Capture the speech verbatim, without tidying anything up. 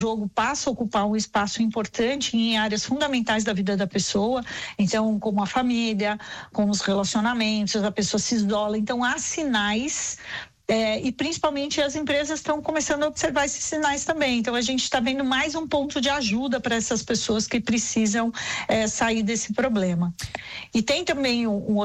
jogo passa a ocupar um espaço importante em áreas fundamentais da vida da pessoa, então como a família, como os relacionamentos, a pessoa se isola, então há sinais. É, e principalmente as empresas estão começando a observar esses sinais também. Então a gente está vendo mais um ponto de ajuda para essas pessoas que precisam é, sair desse problema. E tem também um, um